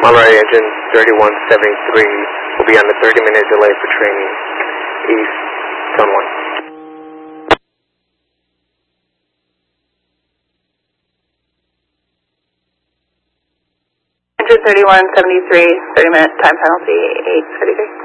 Monterey engine 3173 will be on a 30-minute delay for training. East, Zone 1. Engine 3173, 30-minute time penalty, 8:33.